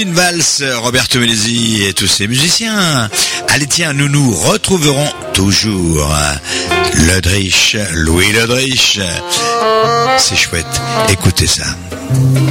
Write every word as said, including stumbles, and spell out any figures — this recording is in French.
Une valse, Roberto Melesi et tous ses musiciens. Allez tiens, nous nous retrouverons toujours. Ledrich, Louis Ledrich. C'est chouette, écoutez ça.